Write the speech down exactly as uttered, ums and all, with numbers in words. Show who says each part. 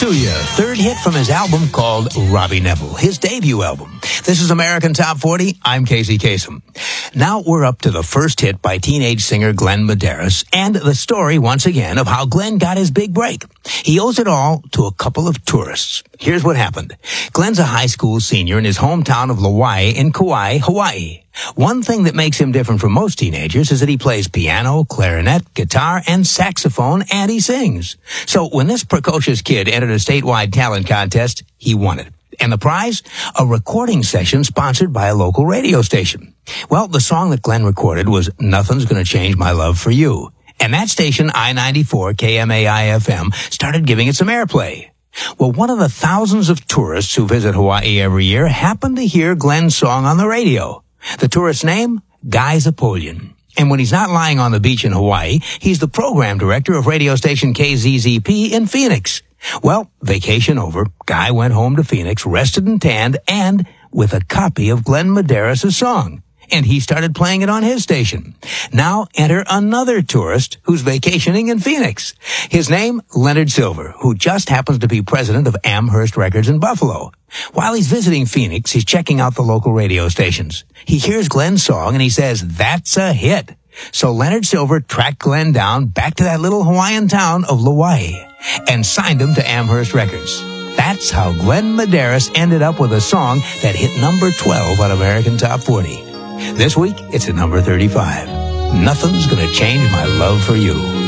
Speaker 1: to You, third hit from his album called Robbie Neville, his debut album. This is American Top forty. I'm Casey Kasem. Now we're up to the first hit by teenage singer Glenn Medeiros and the story, once again, of how Glenn got his big break. He owes it all to a couple of tourists. Here's what happened. Glenn's a high school senior in his hometown of Lauai in Kauai, Hawaii. One thing that makes him different from most teenagers is that he plays piano, clarinet, guitar, and saxophone, and he sings. So when this precocious kid entered a statewide talent contest, he won it. And the prize? A recording session sponsored by a local radio station. Well, the song that Glenn recorded was Nothing's Gonna Change My Love for You. And that station, I ninety-four K M A I F M, started giving it some airplay. Well, one of the thousands of tourists who visit Hawaii every year happened to hear Glenn's song on the radio. The tourist's name? Guy Zapolian. And when he's not lying on the beach in Hawaii, he's the program director of radio station K Z Z P in Phoenix. Well, vacation over, Guy went home to Phoenix, rested and tanned, and with a copy of Glenn Medeiros' song. And he started playing it on his station. Now enter another tourist who's vacationing in Phoenix. His name, Leonard Silver, who just happens to be president of Amherst Records in Buffalo. While he's visiting Phoenix, he's checking out the local radio stations. He hears Glenn's song and he says, that's a hit. So Leonard Silver tracked Glenn down back to that little Hawaiian town of Lauai and signed him to Amherst Records. That's how Glenn Medeiros ended up with a song that hit number twelve on American Top forty. This week, it's at number thirty-five. Nothing's Gonna Change My Love for You.